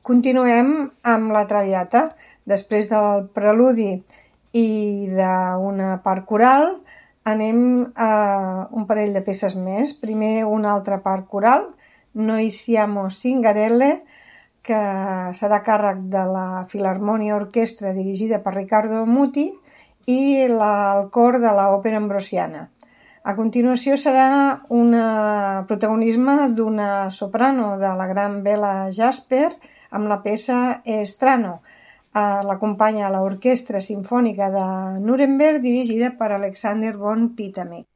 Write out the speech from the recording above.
Continuem amb la Traviata. Després del preludi i d'una part coral, anem a un parell de peces més. Primer una altra part coral, Noi siamo Zingarelle, que serà a càrrec de la Filarmonia Orquestra dirigida per Riccardo Muti i el cor de l'Òpera Ambrosiana. A continuació serà un protagonisme d'una soprano de la gran Bela Jasper amb la peça Strano. L'acompanya l'Orquestra Simfònica de Nuremberg dirigida per Alexander von Pittamy.